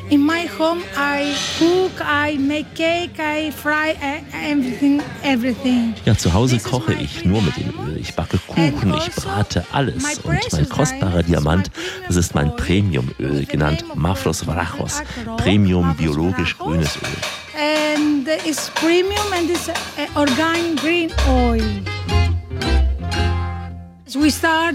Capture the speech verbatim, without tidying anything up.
In my home, I cook, I make cake, I fry uh, everything, everything. Ja, zu Hause koche ich nur mit dem Öl. Ich backe Kuchen, ich brate alles. Und mein kostbarer Diamant, das ist mein Premiumöl, genannt Mafros Vrachos. Premium biologisch grünes Öl. And it's premium and it's organic green oil. We start